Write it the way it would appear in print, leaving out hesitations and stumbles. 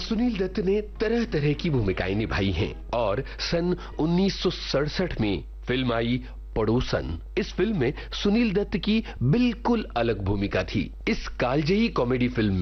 सुनील दत्त ने तरह तरह की भूमिकाएं निभाई हैं और सन 1967 में फिल्म आई पड़ोसन। इस फिल्म में सुनील दत्त की बिल्कुल अलग भूमिका थी। इस कालजयी कॉमेडी फिल्म